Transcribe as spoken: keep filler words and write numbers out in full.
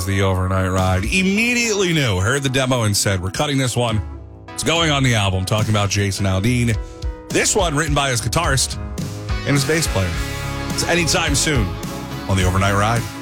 The Overnight Ride. Immediately knew, heard the demo and said, we're cutting this one. It's going on the album, talking about Jason Aldean. This one written by his guitarist and his bass player. It's anytime soon on The Overnight Ride.